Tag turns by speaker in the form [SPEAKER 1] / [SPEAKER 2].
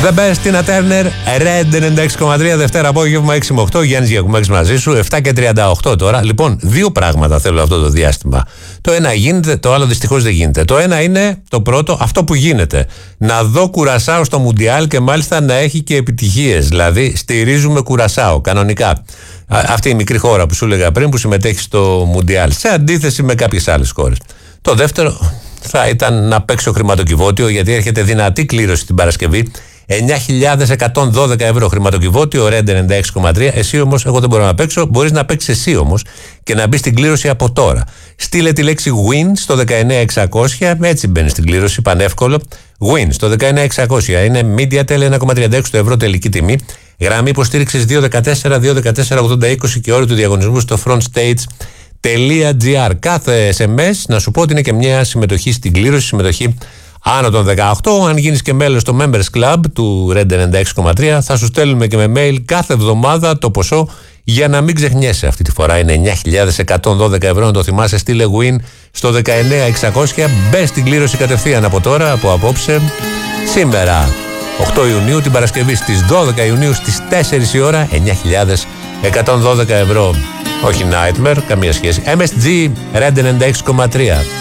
[SPEAKER 1] The Best, Tina Turner, Red 96,3, Δευτέρα απόγευμα 6 με 8. Γιάννης Γιακουμάκης μαζί σου, 7 και 38 τώρα. Λοιπόν, δύο πράγματα θέλω αυτό το διάστημα. Το ένα γίνεται, το άλλο δυστυχώς δεν γίνεται. Το ένα είναι το πρώτο, αυτό που γίνεται. Να δω Κουρασάο στο Μουντιάλ και μάλιστα να έχει και επιτυχίες. Δηλαδή, στηρίζουμε Κουρασάο κανονικά. Αυτή η μικρή χώρα που σου έλεγα πριν που συμμετέχει στο Μουντιάλ, σε αντίθεση με κάποιες άλλες χώρες. Το δεύτερο θα ήταν να παίξω χρηματοκιβώτιο, γιατί έρχεται δυνατή κλήρωση την Παρασκευή. 9.112 ευρώ χρηματοκιβώτιο, Red 96,3. Εσύ όμως, εγώ δεν μπορώ να παίξω. Μπορείς να παίξεις εσύ όμως και να μπεις στην κλήρωση από τώρα. Στείλε τη λέξη WIN στο 19600. Έτσι μπαίνει στην κλήρωση, πανεύκολο. WIN στο 19600. Είναι MediaTel 1,36 ευρώ τελική τιμή. Γραμμή υποστήριξης 214-214-80-20 και όριο του διαγωνισμού στο frontstage.gr. Κάθε SMS να σου πω ότι είναι και μια συμμετοχή στην κλήρωση, συμμετοχή άνω των 18. Αν γίνεις και μέλος στο Members Club του Red 96,3, θα σου στέλνουμε και με mail κάθε εβδομάδα το ποσό για να μην ξεχνιέσαι. Αυτή τη φορά είναι 9.112 ευρώ, να το θυμάσαι. Στείλε WIN στο 19600. Μπες στην κλήρωση κατευθείαν από τώρα, από απόψε. Σήμερα 8 Ιουνίου, την Παρασκευή στις 12 Ιουνίου στις 4 η ώρα, 9.112 ευρώ. Όχι Nightmare, καμία σχέση. MSG Red 96,3.